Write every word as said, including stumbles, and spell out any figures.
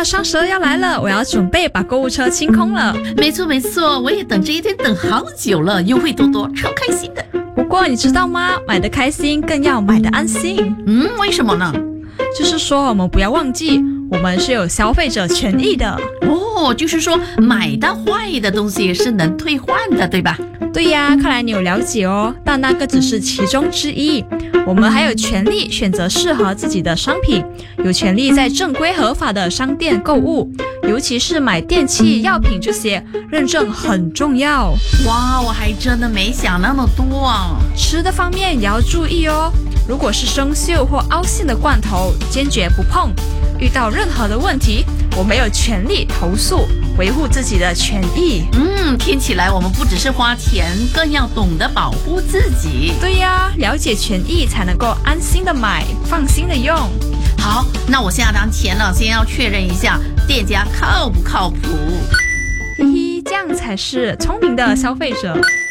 啊，双十二要来了，我要准备把购物车清空了。 没错没错，我也等这一天等好久了，优惠多多，超开心的。 不过你知道吗？买的开心更要买的安心。 嗯，为什么呢？ 就是说我们不要忘记，我们是有消费者权益的。 哦，就是说买到坏的东西是能退换的，对吧？ 对呀，看来你有了解哦，但那个只是其中之一。我们还有权利选择适合自己的商品，有权利在正规合法的商店购物，尤其是买电器、药品这些，认证很重要。 哇，我还真的没想那么多啊。 吃的方面也要注意哦，如果是生锈或凹陷的罐头，坚决不碰。遇到任何的问题，我们有权利投诉，维护自己的权益。 嗯，听起来我们不只是花钱，更要懂得保护自己。 对呀，了解权益才能够安心的买，放心的用。 好，那我下单前呢，先要确认一下店家靠不靠谱。 嘿嘿，这样才是聪明的消费者。